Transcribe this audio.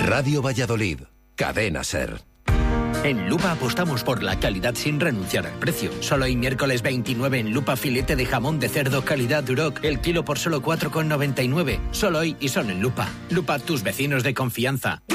Radio Valladolid, Cadena SER. En Lupa apostamos por la calidad sin renunciar al precio. Solo hoy miércoles 29 en Lupa filete de jamón de cerdo calidad Duroc, el kilo por solo 4,99. Solo hoy y son en Lupa. Lupa, tus vecinos de confianza.